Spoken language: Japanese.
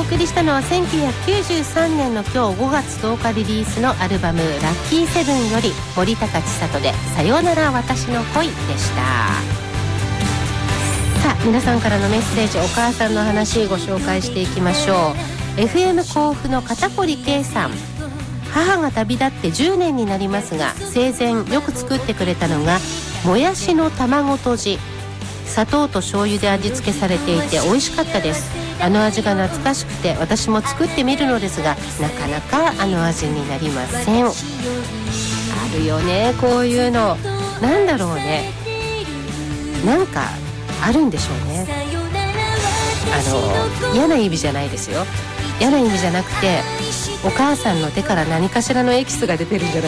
送りしたのは1993年の今日5月10日リリースのアルバムラッキーセブンより森高千里でさよなら私の恋でした。さあ皆さんからのメッセージ、お母さんの話ご紹介していきましょう。 FM 甲府の片堀圭さん、母が旅立って10年になりますが、生前よく作ってくれたのがもやしの卵とじ、砂糖と醤油で味付けされていて美味しかったです。あの味が懐かしくて私も作ってみるのですが、なかなかあの味になりません。あるよね、こういうの。なんだろうね、なんかあるんでしょうね。嫌な意味じゃないですよ。嫌な意味じゃなくて、お母さんの手から何かしらのエキスが出てるんじゃない